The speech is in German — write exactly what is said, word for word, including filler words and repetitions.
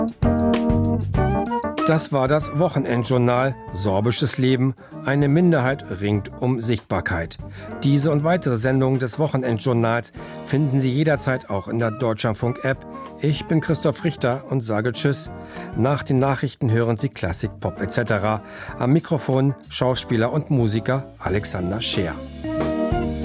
Das war das Wochenendjournal Sorbisches Leben. Eine Minderheit ringt um Sichtbarkeit. Diese und weitere Sendungen des Wochenendjournals finden Sie jederzeit auch in der Deutschlandfunk-App. Ich bin Christoph Richter und sage Tschüss. Nach den Nachrichten hören Sie Klassik, Pop et cetera. Am Mikrofon Schauspieler und Musiker Alexander Scheer.